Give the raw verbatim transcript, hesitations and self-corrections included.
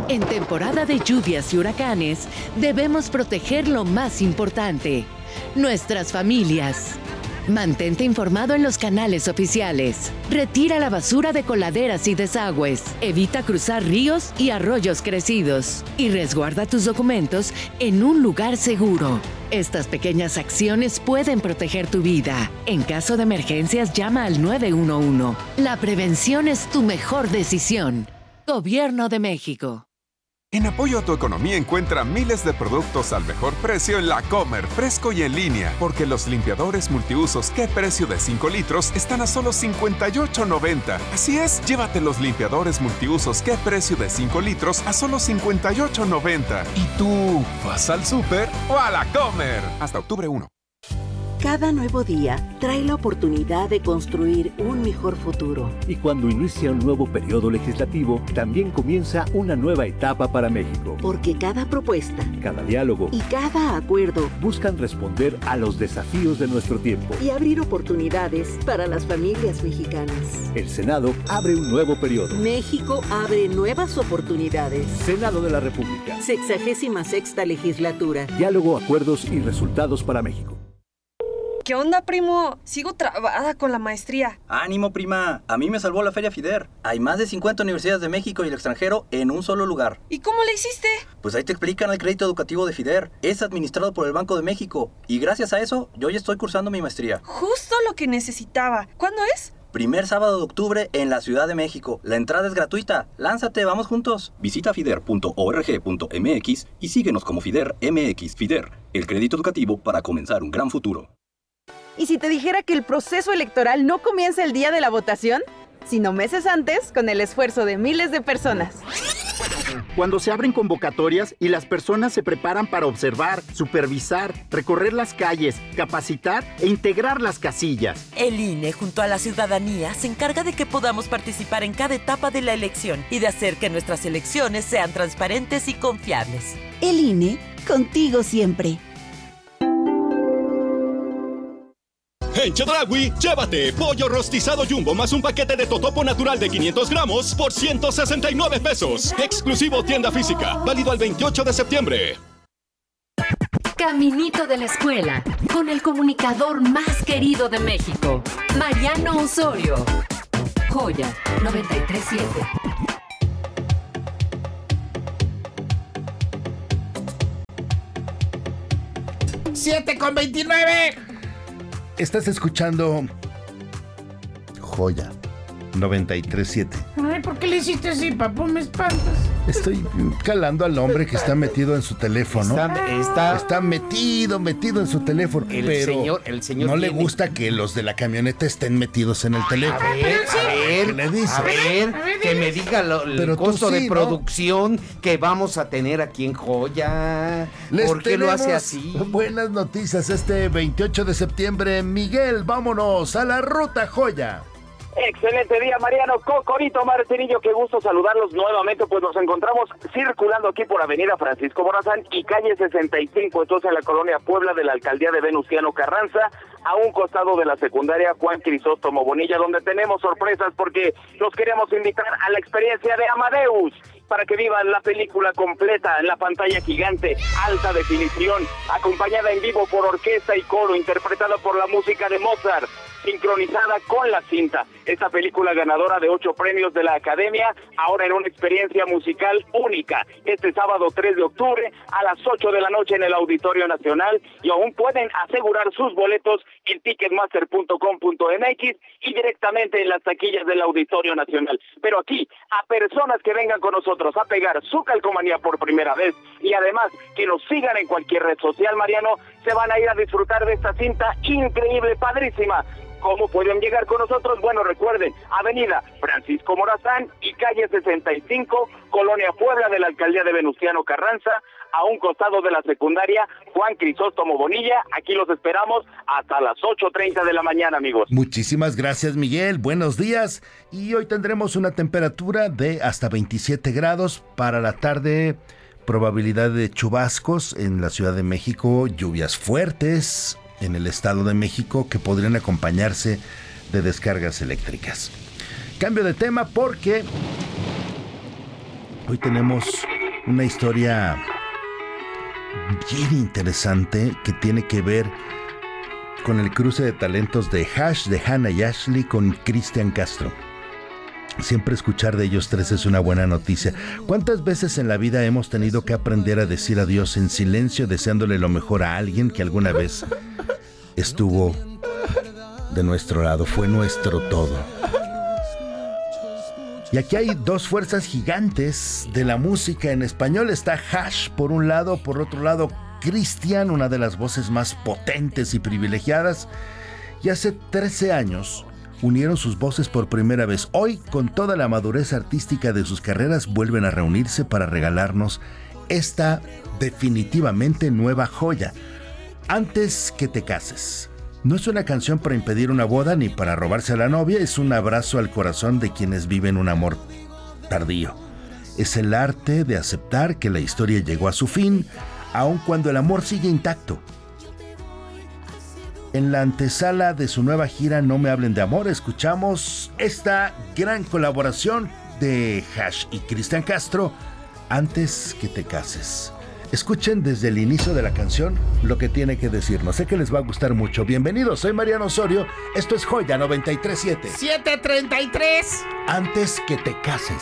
En temporada de lluvias y huracanes, debemos proteger lo más importante, nuestras familias. Mantente informado en los canales oficiales. Retira la basura de coladeras y desagües. Evita cruzar ríos y arroyos crecidos. Y resguarda tus documentos en un lugar seguro. Estas pequeñas acciones pueden proteger tu vida. En caso de emergencias, llama al nueve uno uno. La prevención es tu mejor decisión. Gobierno de México. En apoyo a tu economía encuentra miles de productos al mejor precio en La Comer, fresco y en línea, porque los limpiadores multiusos ¿Qué precio de cinco litros? Están a solo cincuenta y ocho noventa. Así es, llévate los limpiadores multiusos ¿Qué precio de cinco litros? A solo cincuenta y ocho noventa. ¿Y tú vas al súper o a La Comer? Hasta octubre primero. Cada nuevo día trae la oportunidad de construir un mejor futuro. Y cuando inicia un nuevo periodo legislativo, también comienza una nueva etapa para México. Porque cada propuesta, cada diálogo y cada acuerdo buscan responder a los desafíos de nuestro tiempo y abrir oportunidades para las familias mexicanas. El Senado abre un nuevo periodo. México abre nuevas oportunidades. Senado de la República. Sexagésima sexta legislatura. Diálogo, acuerdos y resultados para México. ¿Qué onda, primo? Sigo trabada con la maestría. ¡Ánimo, prima! A mí me salvó la Feria FIDER. Hay más de cincuenta universidades de México y el extranjero en un solo lugar. ¿Y cómo le hiciste? Pues ahí te explican el crédito educativo de FIDER. Es administrado por el Banco de México. Y gracias a eso, yo ya estoy cursando mi maestría. Justo lo que necesitaba. ¿Cuándo es? Primer sábado de octubre en la Ciudad de México. La entrada es gratuita. Lánzate, vamos juntos. Visita fider punto org punto m x y síguenos como FIDER M X. FIDER, el crédito educativo para comenzar un gran futuro. ¿Y si te dijera que el proceso electoral no comienza el día de la votación, sino meses antes, con el esfuerzo de miles de personas? Cuando se abren convocatorias y las personas se preparan para observar, supervisar, recorrer las calles, capacitar e integrar las casillas. El I N E, junto a la ciudadanía, se encarga de que podamos participar en cada etapa de la elección y de hacer que nuestras elecciones sean transparentes y confiables. El I N E, contigo siempre. En Chedraui, llévate pollo rostizado Jumbo más un paquete de totopo natural de quinientos gramos por ciento sesenta y nueve pesos. Exclusivo tienda física, válido al veintiocho de septiembre. Caminito de la escuela, con el comunicador más querido de México, Mariano Osorio. Joya noventa y tres punto siete. siete con veintinueve. Estás escuchando Joya noventa y tres punto siete. Ay, ¿por qué le hiciste así, papá? Me espantas. Estoy calando al hombre que está metido en su teléfono. Está, está, está metido, metido en su teléfono. El pero señor, el señor no tiene... le gusta que los de la camioneta estén metidos en el teléfono. A ver, a ver, ¿qué le dice? a ver, a ver que me diga lo, el pero costo sí, de producción, ¿no?, que vamos a tener aquí en Joya. Les ¿Por qué lo hace así? Buenas noticias este veintiocho de septiembre. Miguel, vámonos a la ruta Joya. Excelente día, Mariano. Cocorito, Martinillo, qué gusto saludarlos nuevamente, pues nos encontramos circulando aquí por Avenida Francisco Morazán y calle sesenta y cinco, entonces en la colonia Puebla de la alcaldía de Venustiano Carranza, a un costado de la secundaria Juan Crisóstomo Bonilla, donde tenemos sorpresas porque los queremos invitar a la experiencia de Amadeus, para que vivan la película completa en la pantalla gigante, alta definición, acompañada en vivo por orquesta y coro, interpretada por la música de Mozart, sincronizada con la cinta. Esta película ganadora de ocho premios de la Academia, ahora en una experiencia musical única, este sábado tres de octubre a las ocho de la noche en el Auditorio Nacional, y aún pueden asegurar sus boletos en ticketmaster punto com punto m x y directamente en las taquillas del Auditorio Nacional. Pero aquí, a personas que vengan con nosotros a pegar su calcomanía por primera vez y además que nos sigan en cualquier red social, Mariano, se van a ir a disfrutar de esta cinta increíble, padrísima. ¿Cómo pueden llegar con nosotros? Bueno, recuerden, Avenida Francisco Morazán y calle sesenta y cinco, Colonia Puebla de la alcaldía de Venustiano Carranza, a un costado de la secundaria Juan Crisóstomo Bonilla. Aquí los esperamos hasta las ocho treinta de la mañana, amigos. Muchísimas gracias, Miguel. Buenos días. Y hoy tendremos una temperatura de hasta veintisiete grados para la tarde. Probabilidad de chubascos en la Ciudad de México, lluvias fuertes en el Estado de México que podrían acompañarse de descargas eléctricas. Cambio de tema porque hoy tenemos una historia bien interesante que tiene que ver con el cruce de talentos de Hash, de Hannah y Ashley con Cristian Castro. Siempre escuchar de ellos tres es una buena noticia. ¿Cuántas veces en la vida hemos tenido que aprender a decir adiós en silencio, deseándole lo mejor a alguien que alguna vez estuvo de nuestro lado, fue nuestro todo? Y aquí hay dos fuerzas gigantes de la música en español. Está Hash por un lado, por otro lado Cristian, una de las voces más potentes y privilegiadas. Y hace trece años unieron sus voces por primera vez. Hoy, con toda la madurez artística de sus carreras, vuelven a reunirse para regalarnos esta definitivamente nueva joya. Antes que te cases. No es una canción para impedir una boda ni para robarse a la novia, es un abrazo al corazón de quienes viven un amor tardío. Es el arte de aceptar que la historia llegó a su fin, aun cuando el amor sigue intacto. En la antesala de su nueva gira No me hablen de amor, escuchamos esta gran colaboración de Hash y Cristian Castro, Antes que te cases. Escuchen desde el inicio de la canción lo que tiene que decirnos. Sé que les va a gustar mucho. Bienvenidos, soy Mariano Osorio. Esto es Joya noventa y tres punto siete. siete treinta y tres. Antes que te cases.